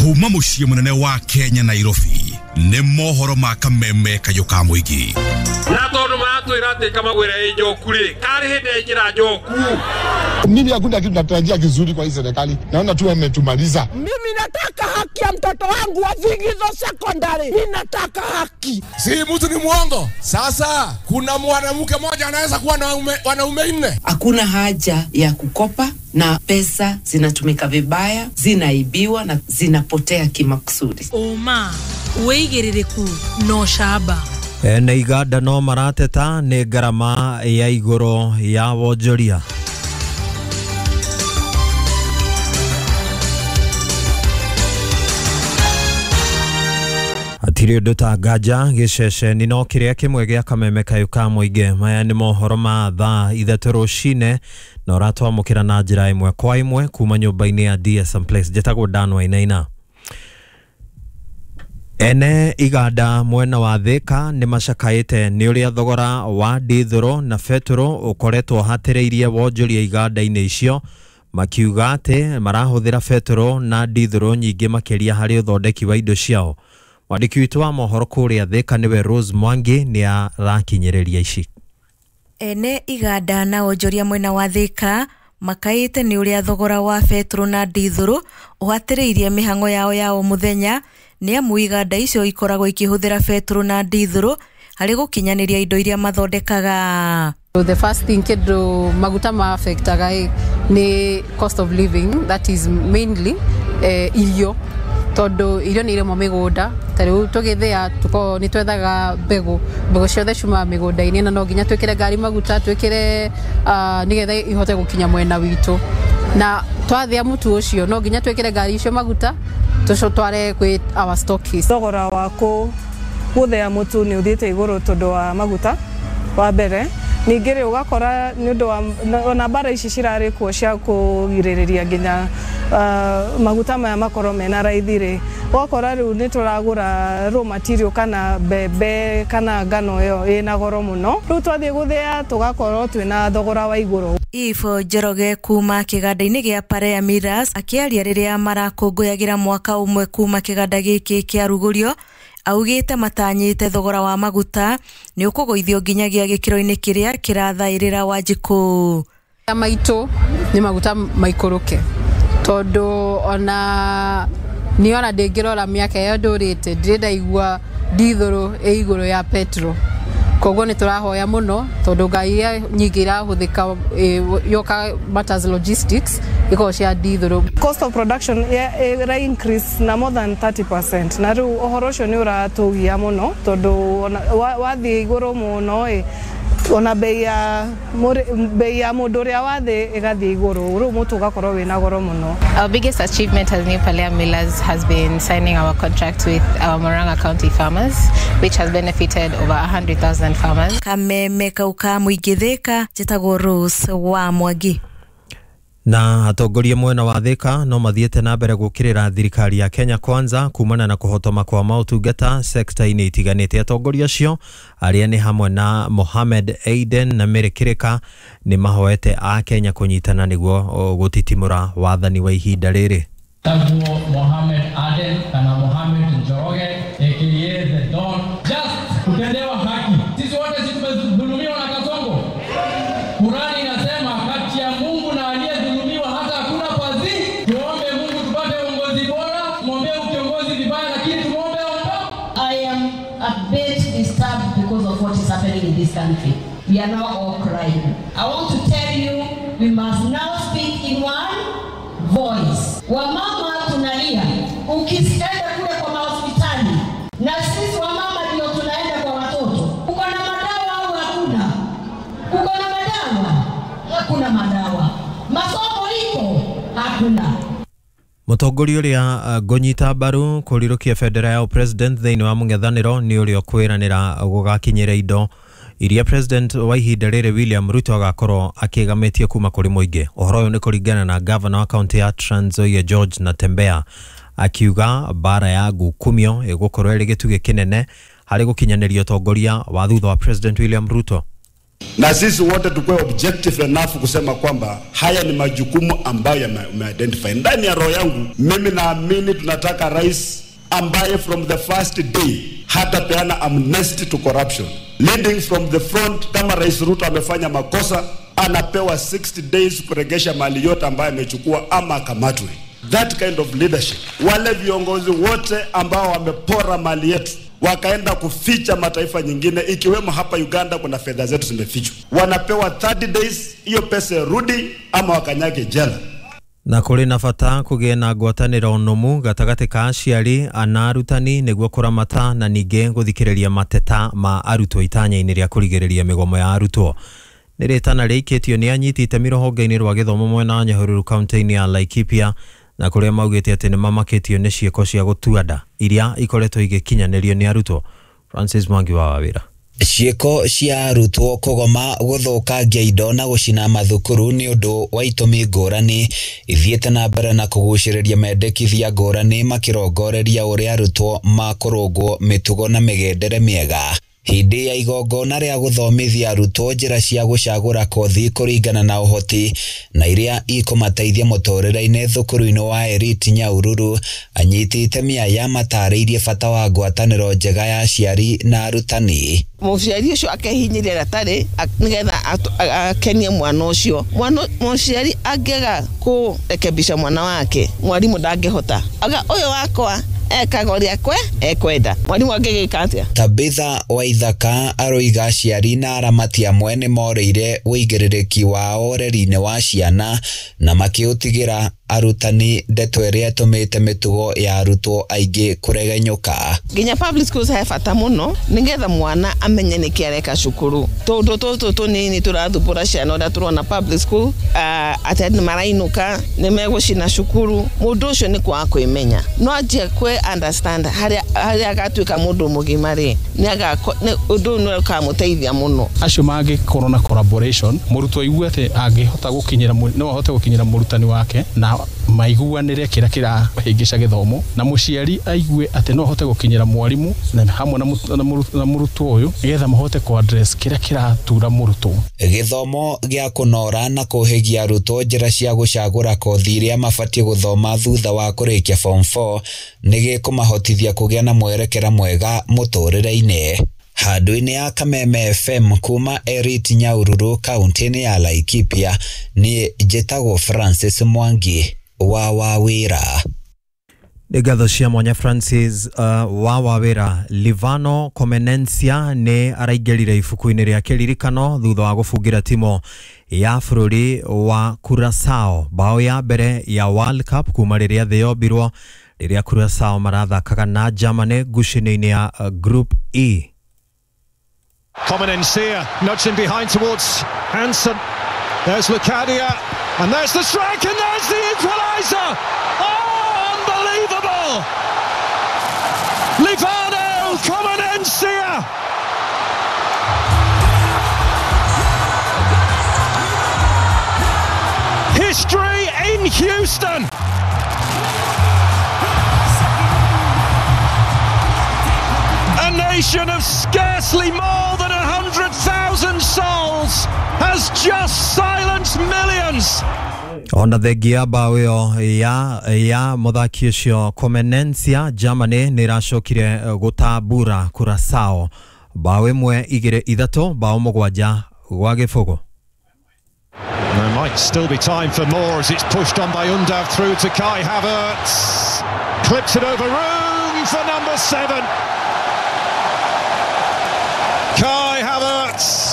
Kuma muciĩ munene wa Kenya Nairobi nĩ mohoro ma kameme kayoka muigi na tondu matwira ati kamagwire njoku ri kari hindi ingira njoku mimi hakuna kitu natarajia kizuri kwa hii serikali. Naona tu wametumaliza. Mimi nataka haki ya mtoto wangu wa Vigizo Secondary. Ninataka haki. Si mtu ni muongo. Sasa kuna mwanamke mmoja anaweza kuwa na wanaume 4. Hakuna haja ya kukopa na pesa zinatumika vibaya, zinaibiwa na zinapotea kimakusudi. Oma, weigiririku no shaba. Na iganda no marateta ni garama ya igoro ya wonjoria. Atirio dutagaja gicece ni no kiria kimwe gia kameme kayuka muige maya ni mohoro ma thaa 3 rucine no ratwamukira na njira imwe kwa imwe kuma nyumba-ini ya DSM Place jetagwo Dan Wainaina. Ene iganda mwena wa Thika ni macakaite ni uria thogora wa dithoro na fetro ukoretwo hatireirie wonjoria iganda-ini icio, makiuga ati marahuthira fetro na dithoro nyingi makiria hari uthondeki wa indo ciao. Wandiki witu wa mohoro kuria Thika niwe Rose Mwangi ni arakinyereria ici. Ene iganda na wonjoria mwena wa Thika makaite ni uria thogora wa fetro na dithoro uhatireirie mihango yao ya o muthenya, ni amu iganda icio ikoragwo ikihuthira fetro na dithoro hari gukinyaniria indo iria mathondekaga. The first thing kedo maguta ma affectaga ni cost of living, that is mainly irio. Todo irio ni ile mo migunda tari tugithia tuko ni twethaga mbegu ciothe cuma migunda-ini na no nginya twikire ngari maguta twikire nigetha ihote gukinya mwena witu, na twathia mutu ucio no nginya twikire ngari icio maguta tucotware kwi our stockies. Thogora wako guthia mutu ni uthite iguru tondu wa maguta wa mbere, ningire ugakora ni undu wa na bara ici cirari kuo cia kugiririria nginya maguta maya makoro mena raithire. Wakora riu ni turagura raw material kana bebe kana ngano yo ina goro muno, riu twathie guthia tugakorwo twina thogora wa iguru. Ifo Njoroge kuma kiganda-ini gia Parea Miras akiaria riria marakũngũyagira mwaka umwe kuma kiganda giki kia rugurio, augite matanyite thogora wa maguta ni ukugoithio nginyagia gikiro-ini kiria kirathairira Wanjiku. Maitu ni maguta maikuruke tondu ona ni ona ndingirora miaka yo ndurite ndirenda igua dithoro iguru ya petro, koguo ni turahoya muno tondu ngai nyingi irahuthika yoka matters logistics iko cia dithoro. Cost of production increase na more than 30%, na riu ohoro cio ni uratugia muno tondu wathi iguru muno ona bei ya mundu ria wathi igathi iguru, riu mutu gakorwo wina goro muno. Our biggest achievement as New Parea Millers has been signing our contract with our Murang'a County farmers, which has benefited over 100,000 farmers. Kameme kauka muigi Thika jetagwo Rose wa Mwangi. Na atongoria mwena wa Thika no mathiete na mbere gukirira thirikari ya Kenya Kwanza kumana na kuhotoma kwa mautungata sekta-ini itiganite. Atongoria cio aria ni hamwe na Mohamed Aiden na Mary Kirika ni mahoete a Kenya kunyitana niguo gutitimura wathani wa ihinda riri. Taguo Mohamed Aden kana Mohamed Njoroge aka the Don, just kutendewa haki. Sisi wote tumedhulumiwa na Kasongo. Qurani inasema kati ya Mungu na aliyedhulumiwa hata hakuna pazi. Tuombe Mungu tupate uongozi bora, muombe kiongozi vibaya lakini tuombe ondoke. I am a bit disturbed because of what is happening in this country. We are now all crying. I want to tell you, we must now speak in one voice. Wamama tunalia, ukienda kule kwa hospitali na sisi wamama ndio tunaenda kwa watoto. Uko na madawa au hakuna? Uko na madawa? Hakuna madawa. Masomo iko? Hakuna. Mutongoria uria gunyita mbaru kurirukia federal president thiini wa mung'ethaniro ni uria kwiranira gugakinyira indo iria president wa ihinda riri William Ruto agakorwo akigamitie kuma kuri muingi. Uhoro uyu ni kuringana na governor wa county ya Trans Nzoia George Natembeya, akiuga bara ya gukumio igukorwo iri gitugi kinene hari gukinyaniria utongoria wa thutha wa president William Ruto. Na sisi wote tukue objective enough kusema kwamba haya ni majukumu ambayo yame-identify. Ndani ya roho yangu, mimi naamini tunataka rais ambaye from the first day hata peana amnesty to corruption. Leading from the front, kama Rais Ruto amefanya makosa, anapewa 60 days kuregesha mali yote ambayo amechukua ama akamatwe. That kind of leadership. Wale viongozi wote ambao wamepora mali yetu wakaenda kuficha mataifa nyingine, ikiwemo hapa Uganda kuna fedha zetu zimefichwa, wanapewa 30 days, hiyo pesa rudi ama wakanyage jela. Na kuri na bata kugie na ngwatanĩro nũmu gatagati ka aciari ana arutani nĩguo kũramata na ningĩ gũthikĩrĩria mateta ma arutwo itanya-inĩ rĩa kũrigĩrĩria mĩgomo ya arutwo. Nĩ rĩtana rĩikĩtio nĩ anyiti itemi rũhonge-inĩ rwa gĩthomo mwena wa Nyahururu kaunti-inĩ ya Laikipia, na kũrĩa maugĩte atĩ nĩ mamakĩtio nĩ ciĩko cia gũtua-nda iria ikoretwo igĩkinyanĩrio nĩ arutwo. Francis Mwangi wa Wawĩra. Ciĩko cia arutwo kũgoma gũthũkangia indo na gũcina mathukuru nĩ ũndũ wa itũmi ngũrani ithiĩte na mbere na kũgucĩrĩria mendekithia ngũrani makĩrongoreria ũrĩa arutwo makũrũngwo mĩtugo na mĩgendere mĩega. Hindi ya igongona rĩa gũthomithia arutwo njĩra cia gũcagũra kothi kũringana na ũhoti na iria ikũmateithia mũtũrĩre-inĩ thukuru-inĩ wa Elite Nyahururu, anyiti itemi aya matarĩirie bata wa ngwatanĩro njega ya aciari na arutani. Mũciari ũcio akehinyĩrĩra tarĩ nĩgetha akenie mwana ũcio. Mũciari angĩaga kũrekebisha mwana wake, mwarimũ ndangĩhota. Aga ũyũ wakwa ekaga ũrĩa ekwenda. Mwarimũ angĩgĩka atĩa? Tabitha Waithaka aroiga aciari na aramati amwe nĩ morĩire wĩigĩrĩrĩki wao ũreri-inĩ wa ciana na makĩũtigĩra arutani ndeto ĩrĩa ĩtũmĩte mĩtugo ya arutwo aingĩ kũregenyũka. Nginya public schools he bata mũno nĩgetha mwana amenye nĩkĩ areka cukuru. Tondũ tũtũ tũnini tũrathumbũra ciana ũrĩa tũrona public school atĩ nĩ marainũka nĩ megũcina cukuru. Mũndũ ũcio nĩ kwaga kwĩmenya. No anjie kwĩ understand harĩa agatuĩka mũndũ mũgima rĩ, ũndũ ũyũ nĩũkamũteithia mũno. Acio mangĩkorwo na collaboration, mũrutwo aigue atĩ angĩhota gũkinyĩra no ahote gũkinyĩra mũrutani wake na maiguanĩre kĩrĩa kĩrahĩngĩca gĩthomo, na mũciari aigue atĩ no ahote gũkinyĩra mwarimũ na hamwe na mũrutwo ũyũ nĩgetha mahote ku address kĩrĩa kĩratura mũrutwo. Gĩthomo gĩa kũnora na kũhĩgia arutwo njĩra cia gũcagũra kothi iria mabatiĩ gũthoma thutha wa kũrĩkia form 4 nĩgĩkũmahotithia kũgĩa na mwerekera mwega mũtũrĩre-inĩ. Handũ-inĩ ya Kameme FM kuma Elite Nyahururu kaunti-inĩ ya Laikipia, niĩ njĩtagwo Francis Mwangi wa Wawĩra. Nĩ ngatho cia mwanya Francis wa Wawĩra. Livano Comenencia nĩ araingĩrire ibuku-inĩ rĩa kĩririkano thutha wa gũbungĩra timu ya bũrũri wa Curaçao bao ya mbere ya World Cup kuma rĩrĩa thĩ yombirwo, rĩrĩa Curaçao marathakaga na Germany ngucanio-inĩ ya Group E. Comenencia nudging behind towards Hansen. There's Lucadia, and there's the strike, and there's the equaliser. Oh, unbelievable! Livano Comenencia. History in Houston. A nation of scarcely more than 100,000 souls has just silenced millions. Ona thengia bao ĩyo ya mũthaki ũcio Comenencia, Germany nĩ ĩracokire gũtambura Curaçao bao 1-2, bao 7 gwa gĩbũgũ. There might still be time for more as it's pushed on by Undav through to Kai Havertz. Clips it over, room for number 7. Kai Havertz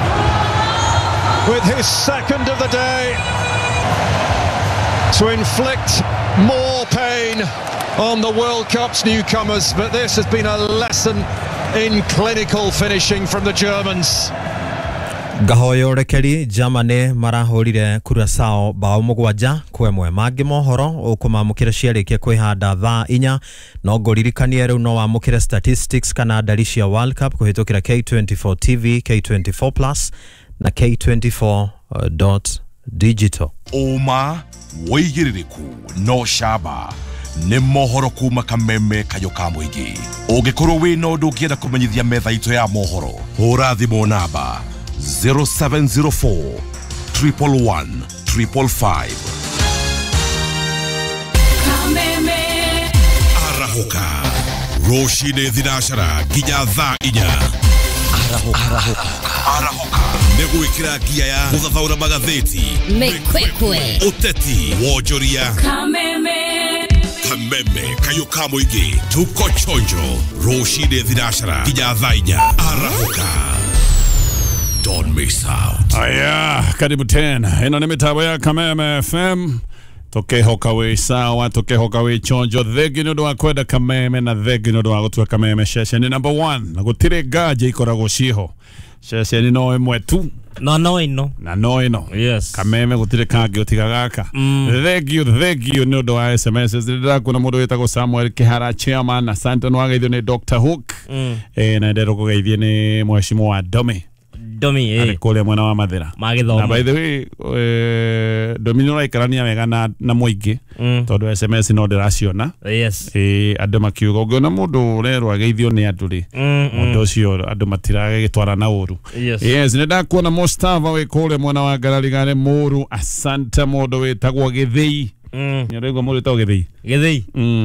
with his second of the day to inflict more pain on the World Cup's newcomers, but this has been a lesson in clinical finishing from the Germans. Ngahoyo rekeri Germany marahũrire Curaçao bao 7-1. Mangĩ mohoro ũkũmamũkĩra ciarĩkia kwĩhanda thaa 4, no ngũririkanie rĩu no wamũkĩre statistics kana ndari cia World Cup kũhĩtũkĩra K24 TV, K24 Plus na K24.digital. Uma wĩigĩrĩrĩku no camba nĩ mohoro kuma Kameme kayo ka mũingĩ. Ũngĩkorwo wĩ na ũndũ ũngĩenda kũmenyithia metha itũ ya mohoro, hũra thimũ namba 0704 111 555. Arahoka Roshide Thidashara Ginya Tha Inya. Arahoka Negwikira gia ya guthathaura magatheti Mekwekwe Uteti Wonjoria Kameme Kayuka Muingi Tuko Chonjo Roshide Thidashara Ginya Tha Inya. Arahoka Don't miss out. Aya, karibu tena. Ino ni mitabo ya Kameme FM. Toke hokawe sawa, toke hokawe chonjo. Thegi nudu wa kweda Kameme na thegi nudu wa kutuwa Kameme. Sheshe ni number 1. Na kutire gaje ikora gushiho. Sheshe ni noe mwetu. Na noino. Na noino. Yes. Kameme kutire kage utikagaka. Thegi you nudu wa SMS. Zidira kuna mudu witako Samuel Kihara Chairman. Asante nuwaga idhu ni Dr. Hook. Na idero kuga idhi ni mheshimiwa wa Domi. Kule mwana wa Mathira. Na by the way, Domino laikarania wega na muingi. Tondu SMS no ndiraciona. Yes. Andu makiuga ugiona mundu rero ageithio ni andu ri. Mundu ucio andu matirage gitwara na uru. Yes, ni ndakuona Mustafa we kule mwana wa Gararigane Muru. Asante mundu witagwo Githii. Nyorego mundu witagwo Githii.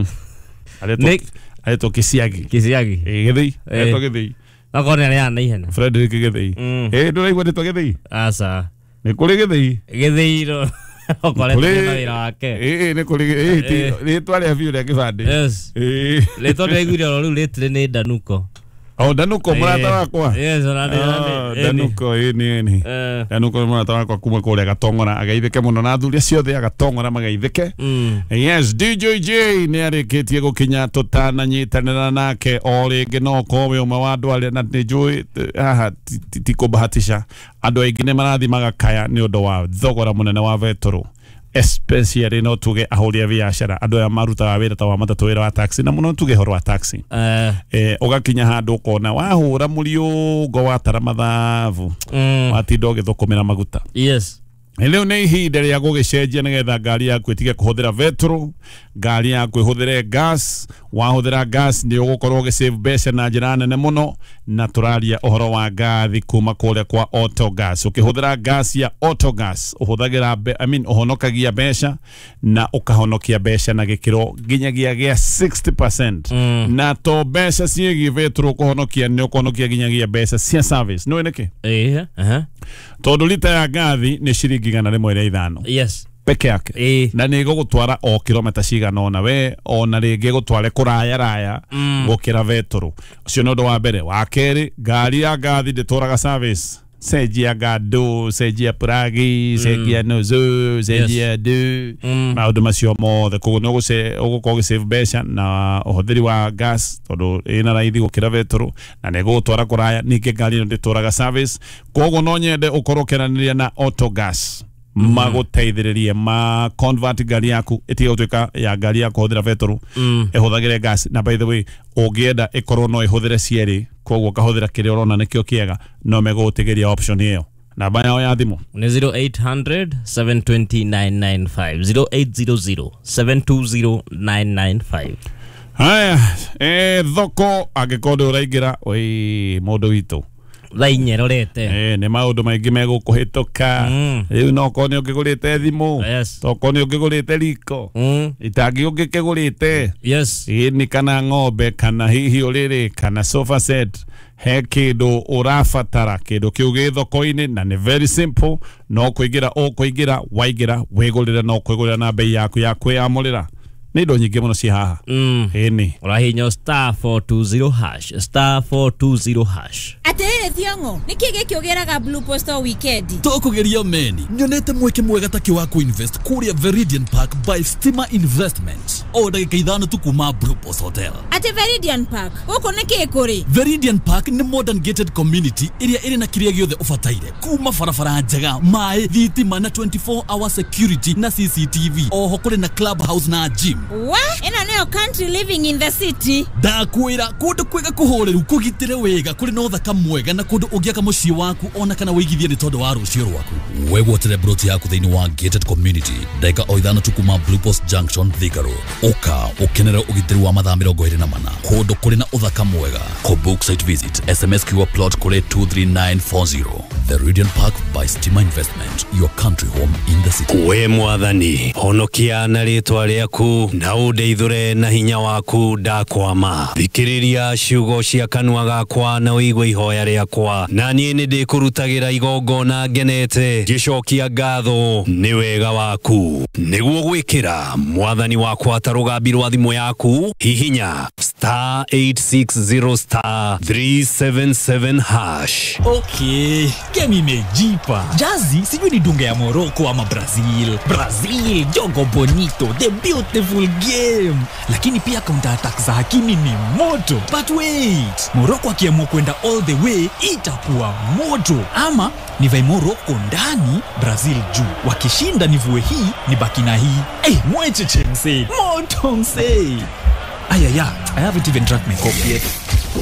Areto Kisiagi. Githii. Areto Githii. Akone ari ana ihena. Frederick Githii. Nduraigwa nditwa Githii. Asa. Ni kuri Githii. Githii ro. Okore tena wira wake. Ni kuri ritwa ria biu ria kibande. Yes. Ritwa ria igwire ro riu ritire ni Danuko. Danuko murata wakwa. Yes, Danuko ni. Danuko murata wakwa kuma kule Gatongora agaithike muno na athuri ciothe Gatongora magaithike. Yes, DJJ ni arikitie gukinya tutana nyitanira nake o ringi no kowe uma wa andu aria na njui tikubahatisha andu aingi ni marathi magakaya ni undu wa thogora munene wa betoro. Especially no tuge ahuri biashara andu ya maruta wira ta wa matatu wira wa taxi na muno tuge horo wa taxi ugakinya handu kona wahura murio go watara mathavu watindo githukumira maguta. Yes. Leo ni ihinda ria gugicenjia nigetha ngari yaku itige kuhuthira vetro, ngari yaku ihuthire gas. Wahuthira gas ni ugukorwo ugisave mbeca na njira nene muno, na turaria uhoro wa gathi kuma kule kwa Autogas. Ukihuthira gas ya Autogas uhuthagira uhonokagia mbeca na ukahonokia mbeca na gikiro ginyagia gia 60%. Na to mbeca ciegi vetro kuhonokia ni ukuhonokia ginyagia mbeca cia service. No eneke tondu lita ya gathi ni shiringi 105. Yes. Peke yake. Na ni gugutwara o kilomita cigana ona we ona ringi gutware kuraya gukira vetro. Ucio no ndo wa mbere. Wa keri ngari ya gathi ndituraga service. Sejia gado, sejia pragi, sejia nozo, sejia du. Maundu macio mothe koguo no gukorwo save mbeca na uhuthiri wa gas tondu ina raithi gukira vetro na ni gutwara kuraya ningi ngari no ndituraga service. Koguo no nyende ukorwo kenaniria na Autogas. Maguteithiririe ma convert gari yaku itige gutuika ya gari yaku huthira vetro ihuthagire gas. Na by the way ugienda ikorwo no ihuthire cieri koguo kahuthira kiria urona nikio kiega no megutigiria option hiyo. Namba yao ya thimu ni 0800 720 995 0800 720 995. Thoko agikorwo uraingira oi mundu witu thainyerorete ni maundu maingi megukuhituka riu no kone ukigurite thimu to kone ukigurite riko itangi ukigurite ni kana ng'ombe kana hihi uriri kana sofa set he kindu urafatara kindu kiu gi thoko-ini na ni very simple no kuingira waingira wigurire no kwigurira na bei yaku ya kwiyamurira ni ndo nyingi muno ci haha ni urahinya *420# atiriri thiongo niki gikiugiraga Blue Post weekend tukugeria meni nyonete mweke mwega taki wa kuinvest kuria Veridian Park by Stima Investments o ndagika ithano tu kuma Blue Post Hotel. Ati Veridian Park uko niki kuri? Veridian Park ni modern gated community iria iri na kiria giothe ubataire kuma barabara njega mai thitima na 24 hour security na CCTV oho kuri na clubhouse na gym. What? Ina neo country living in the city. Ndakwira kundu kwega kuhoreru kugitire wega kuri no thaka mwega na kundu ugiaka mucii waku ona kana wigithie ni tondu wa rucio rwaku. Wegwotere broti yaku thiini wa gated community ndaika o ithano tukuma Blue Post Junction Thika Road. Uka ukenera ugitiri wa mathaa 24 kundu kuri na uthaka mwega. Ko book site visit SMS kiwa plot kuri 23940. The Radiant Park by Stima Investment, your country home in the city. We mwathani, honokia na ritwa riaku na undeithure na hinya waku ndakwama. Thikiriria ciugo cia kanua gakwa na uigwe ihoya riakwa, na nie ni ndikurutagira igongona ngenete gicokia ngatho ni wega waku. Niguo gwikira mwathani wakwa tarugambi rwa thimu yaku hihinya *860 *377#. Okay, game imejipa. Jazi sijui ni dunga ya Morocco ama Brazil. Brazil, jogo bonito, the beautiful game. Lakini pia counter attack za Hakimi ni moto. But wait, Morocco akiamua kwenda all the way itakuwa moto. Ama nivae Morocco ndani, Brazil juu. Wakishinda nivue hii, nibaki na hii. Mwecheche msee. Moto msee. Ayaya, I haven't even drank my coffee yet.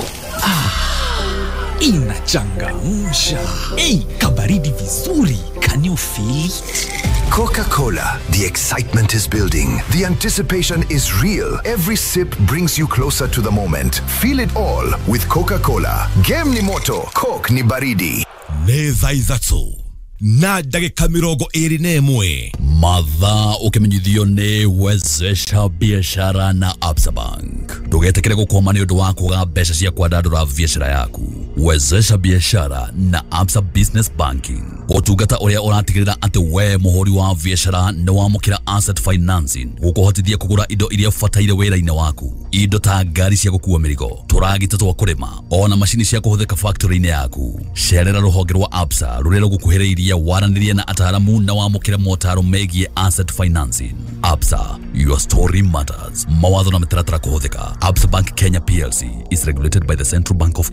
Inachangamsha. Kabaridi vizuri. Can you feel it? Coca-Cola. The excitement is building. The anticipation is real. Every sip brings you closer to the moment. Feel it all with Coca-Cola. Game ni moto, Coke ni baridi. Neza izatso. Na dagika 21 Mathaa ukimenyithio ni wezesha biashara na Absa Bank. Ndugetekere gukoma ni undu wa kuga mbeca cia kwandandura biashara yaku. Wezesha biashara na Absa Business Banking. Utungata uria uratigirira ati we muhuri wa biashara ni wamukira asset financing gukuhotithia kugura indo iria fataire wira-ini waku. Indo ta ngari cia gukua mirigo, turagita twa kurima, ona mashini cia kuhuthika factory-ini yaku. Cerera ruhonge rwa Absa ruria rugukuhiriirie waranirie na ataramu na wamukire motaro megie asset financing. Absa, your story matters. Mawatho na mitaratara kuhuthika. Absa Bank Kenya PLC is regulated by the Central Bank of